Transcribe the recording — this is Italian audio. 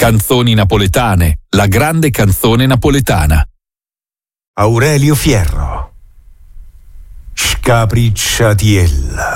Canzoni napoletane, la grande canzone napoletana. Aurelio Fierro. Scapricciatiella.